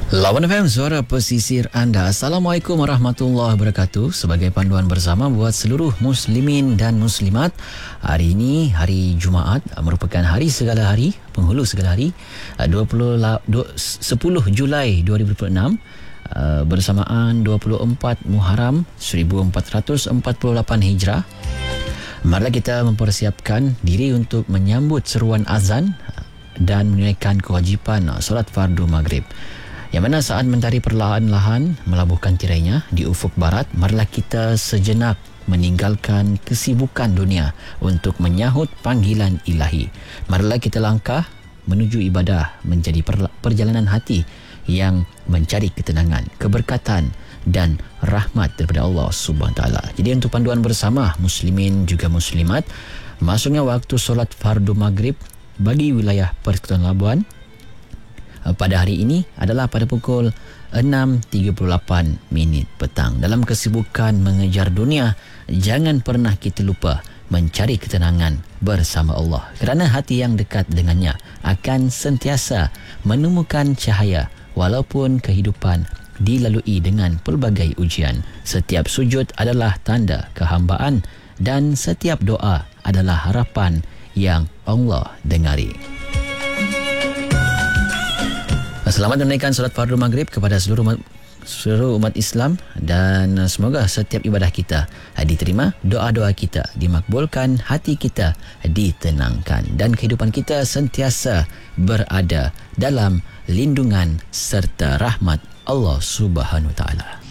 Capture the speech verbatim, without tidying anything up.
Lawan F M, suara pesisir anda. Assalamualaikum warahmatullahi wabarakatuh. Sebagai panduan bersama buat seluruh muslimin dan muslimat, hari ini hari Jumaat merupakan hari segala hari, penghulu segala hari, sepuluh Julai dua ribu dua puluh enam, bersamaan dua puluh empat Muharram seribu empat ratus empat puluh lapan Hijrah. Marilah kita mempersiapkan diri untuk menyambut seruan azan dan menunaikan kewajipan solat fardu maghrib. Yang mana saat mentari perlahan-lahan melabuhkan tirainya di ufuk barat, marilah kita sejenak meninggalkan kesibukan dunia untuk menyahut panggilan ilahi. Marilah kita langkah menuju ibadah menjadi perjalanan hati yang mencari ketenangan, keberkatan dan rahmat daripada Allah Subhanahu Wa Taala. Jadi untuk panduan bersama muslimin juga muslimat, masuknya waktu solat fardu maghrib bagi wilayah Persekutuan Labuan pada hari ini adalah pada pukul enam tiga puluh lapan minit petang. Dalam kesibukan mengejar dunia, jangan pernah kita lupa mencari ketenangan bersama Allah, kerana hati yang dekat dengannya akan sentiasa menemukan cahaya walaupun kehidupan dilalui dengan pelbagai ujian. Setiap sujud adalah tanda kehambaan dan setiap doa adalah harapan yang Allah dengari. Selamat menunaikan solat fardu maghrib kepada seluruh umat, seluruh umat Islam, dan semoga setiap ibadah kita diterima, doa-doa kita dimakbulkan, hati kita ditenangkan dan kehidupan kita sentiasa berada dalam lindungan serta rahmat Allah Subhanahu Wa Taala.